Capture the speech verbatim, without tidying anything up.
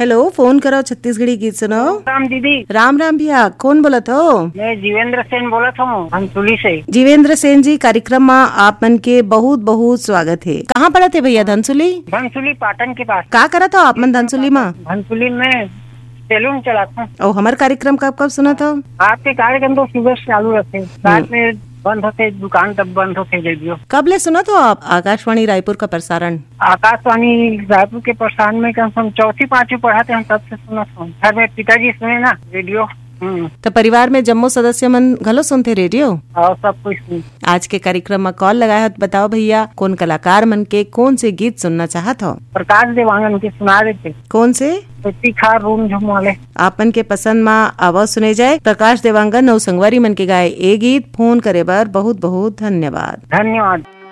Hello, phone करो छत्तीसगढ़ी गीत सुनो। राम दीदी। राम राम भैया, कौन बोलत हो? मैं जीवेंद्र सेन बोलत हूँ धनसुली से। जीवेंद्र सेन जी, कार्यक्रम में आप मन के बहुत बहुत स्वागत है। कहाँ पड़ा थे भैया? धनसुली? धनसुली पाटन के पास। का करा था आप मन धनसुली में? धनसुली में सैलून चलाता हूँ। और हमारे कार्यक्रम कब कब सुना था? आपके कार्यक्रम तो सुबह से चालू रहते, रात में बंद होते, दुकान तब बंद होते रेडियो। कब ले सुना तो आप आकाशवाणी रायपुर का प्रसारण? आकाशवाणी रायपुर के प्रसारण में कम से कम चौथी पांचवी पढ़ाते हैं, तब से सुना था। घर में पिताजी सुने ना रेडियो। तो परिवार में जम्मो सदस्य मन घलो सुनते रेडियो और सब कुछ सुन। आज के कार्यक्रम में कॉल लगाया तो बताओ भैया, कौन कलाकार मन के कौन से गीत सुनना चाहत हो? प्रकाश देवांगन के सुना रहे थे। कौन से? तीखा रूम झुम वाले। आपन के पसंद में आवाज सुने जाए प्रकाश देवांगन और संगवारी मन के गाए ए गीत। फोन करे बर बहुत बहुत धन्यवाद। धन्यवाद।